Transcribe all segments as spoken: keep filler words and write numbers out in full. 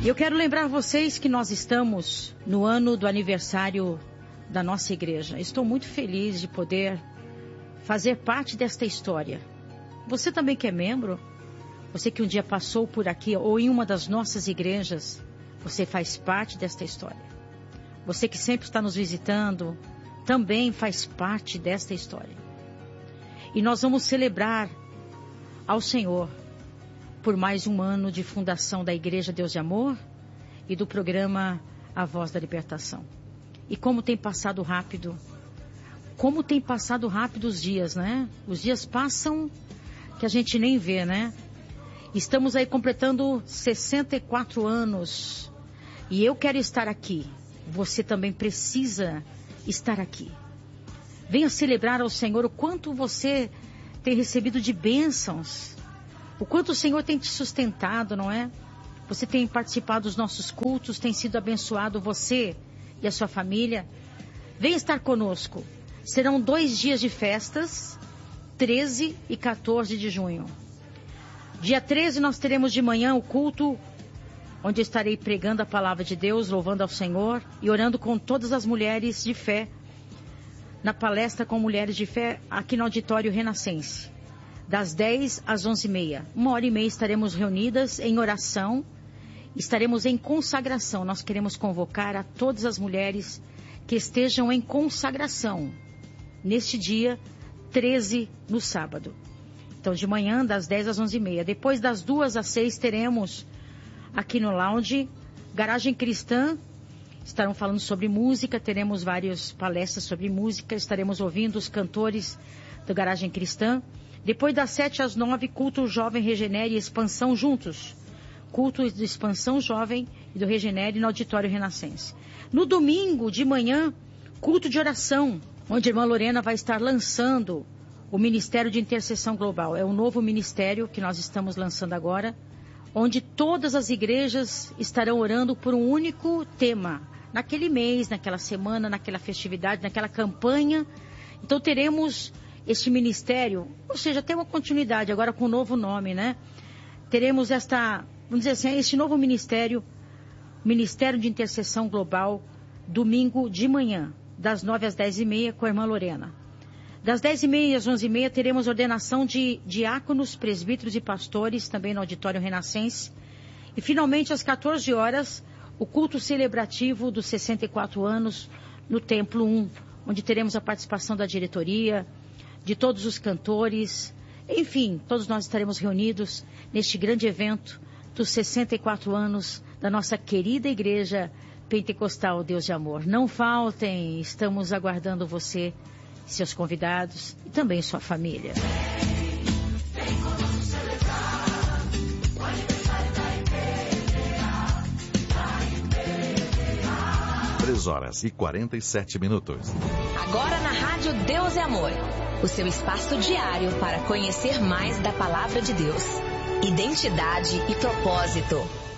E eu quero lembrar vocês que nós estamos no ano do aniversário da nossa igreja. Estou muito feliz de poder fazer parte desta história. Você também que é membro, você que um dia passou por aqui ou em uma das nossas igrejas, você faz parte desta história. Você que sempre está nos visitando, também faz parte desta história. E nós vamos celebrar ao Senhor por mais um ano de fundação da Igreja Deus de Amor e do programa A Voz da Libertação. E como tem passado rápido, como tem passado rápido os dias, né? Os dias passam que a gente nem vê, né? Estamos aí completando sessenta e quatro anos e eu quero estar aqui. Você também precisa estar aqui. Venha celebrar ao Senhor o quanto você tem recebido de bênçãos, o quanto o Senhor tem te sustentado, não é? Você tem participado dos nossos cultos, tem sido abençoado você e a sua família. Venha estar conosco. Serão dois dias de festas, treze e quatorze de junho. Dia treze nós teremos de manhã o culto, onde eu estarei pregando a palavra de Deus, louvando ao Senhor e orando com todas as mulheres de fé, na palestra com mulheres de fé, aqui no Auditório Renascense, das dez às onze e meia. Uma hora e meia estaremos reunidas em oração, estaremos em consagração. Nós queremos convocar a todas as mulheres que estejam em consagração, neste dia treze, no sábado. Então, de manhã, das dez às onze e meia. Depois, das duas às seis, teremos aqui no lounge, Garagem Cristã. Estarão falando sobre música, teremos várias palestras sobre música, estaremos ouvindo os cantores do Garagem Cristã. Depois das sete às nove, culto Jovem Regenere e Expansão juntos. Culto de Expansão Jovem e do Regenere no Auditório Renascense. No domingo de manhã, culto de oração, onde a irmã Lorena vai estar lançando o Ministério de Intercessão Global. É um novo ministério que nós estamos lançando agora, onde todas as igrejas estarão orando por um único tema, naquele mês, naquela semana, naquela festividade, naquela campanha. Então teremos este ministério, ou seja, tem uma continuidade agora com um novo nome, né? Teremos esta, vamos dizer assim, este novo ministério, Ministério de Intercessão Global, domingo de manhã, das nove às dez e meia, com a irmã Lorena. Das dez e meia às onze e meia teremos ordenação de diáconos, presbíteros e pastores, também no Auditório Renascense. E finalmente às quatorze horas, o culto celebrativo dos sessenta e quatro anos no Templo um, onde teremos a participação da diretoria, de todos os cantores, enfim, todos nós estaremos reunidos neste grande evento dos sessenta e quatro anos da nossa querida Igreja Pentecostal Deus de Amor. Não faltem, estamos aguardando você, seus convidados e também sua família. três horas e quarenta e sete minutos. Agora na Rádio Deus é Amor, o seu espaço diário para conhecer mais da Palavra de Deus, identidade e propósito.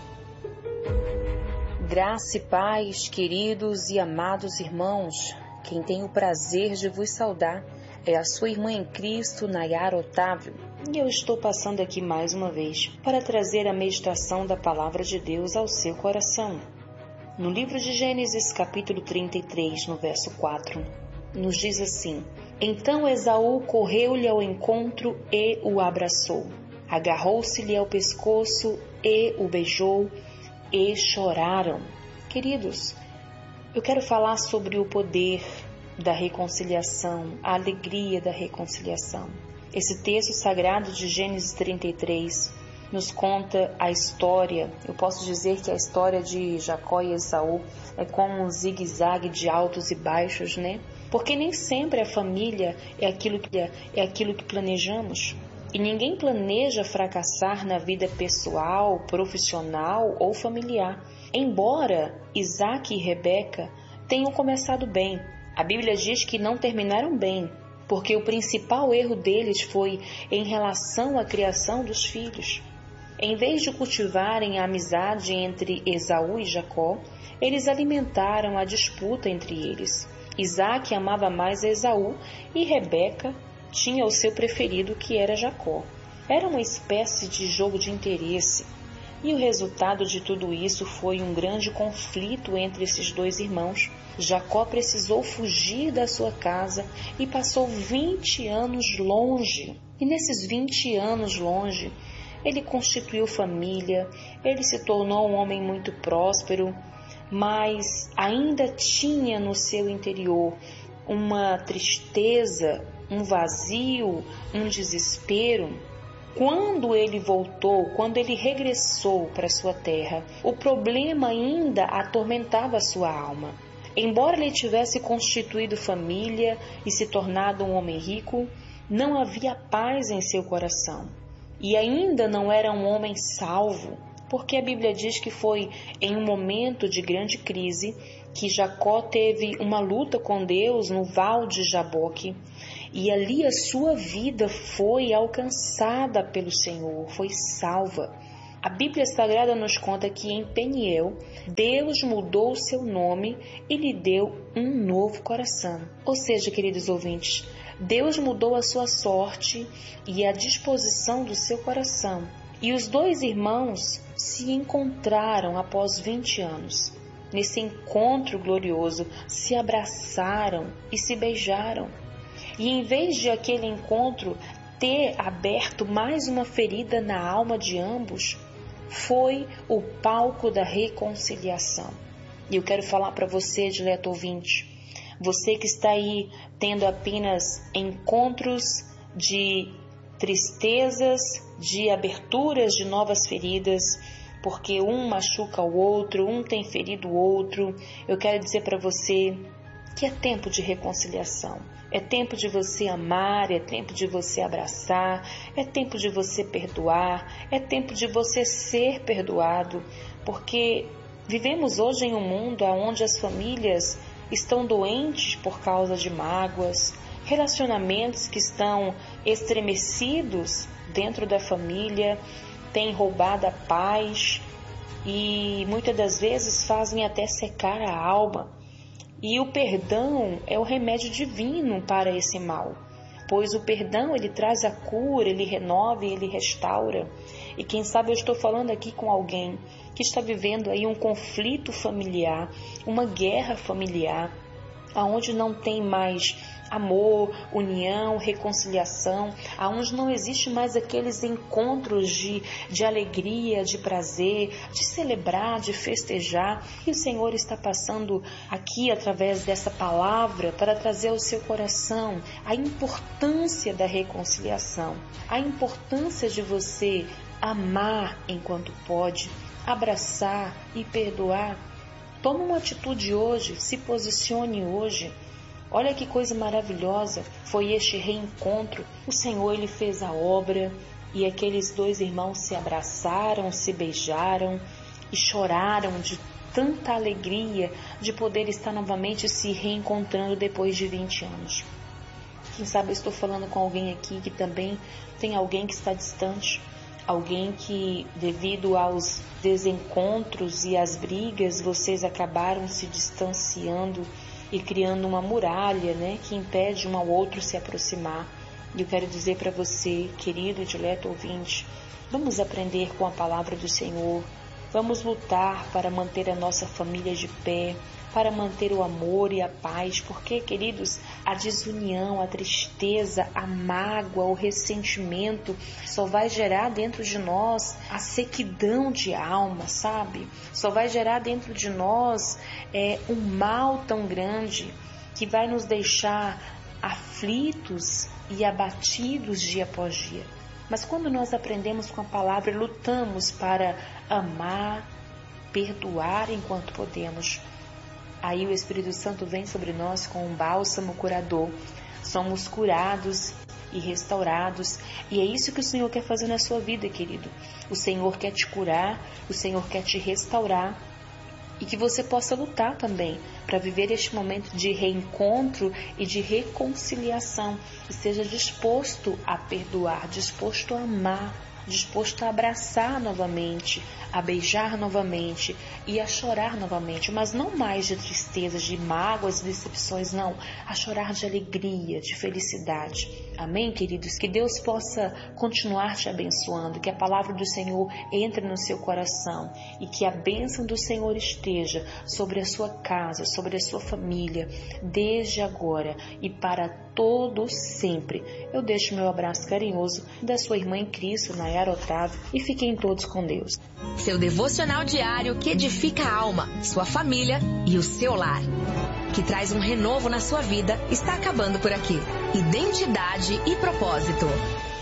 Graça e paz, queridos e amados irmãos. Quem tem o prazer de vos saudar é a sua irmã em Cristo, Nayara Otávio. E eu estou passando aqui mais uma vez para trazer a meditação da Palavra de Deus ao seu coração. No livro de Gênesis, capítulo trinta e três, no verso quatro, nos diz assim: Então Esaú correu-lhe ao encontro e o abraçou. Agarrou-se-lhe ao pescoço e o beijou e choraram. Queridos, eu quero falar sobre o poder da reconciliação, a alegria da reconciliação. Esse texto sagrado de Gênesis trinta e três nos conta a história, eu posso dizer que a história de Jacó e Esaú é como um zigue-zague de altos e baixos, né? Porque nem sempre a família é aquilo que, é aquilo que planejamos. E ninguém planeja fracassar na vida pessoal, profissional ou familiar. Embora Isaac e Rebeca tenham começado bem, a Bíblia diz que não terminaram bem, porque o principal erro deles foi em relação à criação dos filhos. Em vez de cultivarem a amizade entre Esaú e Jacó, eles alimentaram a disputa entre eles. Isaac amava mais Esaú e Rebeca tinha o seu preferido, que era Jacó. Era uma espécie de jogo de interesse. E o resultado de tudo isso foi um grande conflito entre esses dois irmãos. Jacó precisou fugir da sua casa e passou vinte anos longe. E nesses vinte anos longe, ele constituiu família, ele se tornou um homem muito próspero, mas ainda tinha no seu interior uma tristeza, um vazio, um desespero. Quando ele voltou, quando ele regressou para sua terra, o problema ainda atormentava sua alma. Embora ele tivesse constituído família e se tornado um homem rico, não havia paz em seu coração. E ainda não era um homem salvo, porque a Bíblia diz que foi em um momento de grande crise que Jacó teve uma luta com Deus no Val de Jaboque, e ali a sua vida foi alcançada pelo Senhor, foi salva. A Bíblia Sagrada nos conta que em Peniel, Deus mudou o seu nome e lhe deu um novo coração. Ou seja, queridos ouvintes, Deus mudou a sua sorte e a disposição do seu coração. E os dois irmãos se encontraram após vinte anos. Nesse encontro glorioso, se abraçaram e se beijaram. E em vez de aquele encontro ter aberto mais uma ferida na alma de ambos, foi o palco da reconciliação. E eu quero falar para você, dileto ouvinte, você que está aí tendo apenas encontros de tristezas, de aberturas de novas feridas, porque um machuca o outro, um tem ferido o outro, eu quero dizer para você que é tempo de reconciliação. É tempo de você amar, é tempo de você abraçar, é tempo de você perdoar, é tempo de você ser perdoado, porque vivemos hoje em um mundo onde as famílias estão doentes por causa de mágoas, relacionamentos que estão estremecidos dentro da família, têm roubado a paz e muitas das vezes fazem até secar a alma. E o perdão é o remédio divino para esse mal, pois o perdão ele traz a cura, ele renova e ele restaura. E quem sabe eu estou falando aqui com alguém que está vivendo aí um conflito familiar, uma guerra familiar, aonde não tem mais amor, união, reconciliação, aonde não existe mais aqueles encontros de, de alegria, de prazer, de celebrar, de festejar. E o Senhor está passando aqui através dessa palavra para trazer ao seu coração a importância da reconciliação, a importância de você amar enquanto pode, abraçar e perdoar. Tome uma atitude hoje, se posicione hoje. Olha que coisa maravilhosa foi este reencontro. O Senhor ele fez a obra e aqueles dois irmãos se abraçaram, se beijaram e choraram de tanta alegria de poder estar novamente se reencontrando depois de vinte anos. Quem sabe eu estou falando com alguém aqui que também tem alguém que está distante, alguém que devido aos desencontros e às brigas vocês acabaram se distanciando e criando uma muralha, né, que impede um ao outro se aproximar. E eu quero dizer para você, querido e dileto ouvinte, vamos aprender com a palavra do Senhor, vamos lutar para manter a nossa família de pé, para manter o amor e a paz, porque, queridos, a desunião, a tristeza, a mágoa, o ressentimento só vai gerar dentro de nós a sequidão de alma, sabe? Só vai gerar dentro de nós é, um mal tão grande que vai nos deixar aflitos e abatidos dia após dia. Mas quando nós aprendemos com a palavra, lutamos para amar, perdoar enquanto podemos, aí o Espírito Santo vem sobre nós com um bálsamo curador. Somos curados e restaurados. E é isso que o Senhor quer fazer na sua vida, querido. O Senhor quer te curar, o Senhor quer te restaurar. E que você possa lutar também para viver este momento de reencontro e de reconciliação. E seja disposto a perdoar, disposto a amar, disposto a abraçar novamente, a beijar novamente e a chorar novamente, mas não mais de tristezas, de mágoas, de decepções, não, a chorar de alegria, de felicidade. Amém, queridos? Que Deus possa continuar te abençoando, que a palavra do Senhor entre no seu coração e que a bênção do Senhor esteja sobre a sua casa, sobre a sua família, desde agora e para todo sempre. Eu deixo meu abraço carinhoso da sua irmã em Cristo, Nayara Otávio, e fiquem todos com Deus. Seu devocional diário que edifica a alma, sua família e o seu lar, que traz um renovo na sua vida, está acabando por aqui. Identidade e propósito.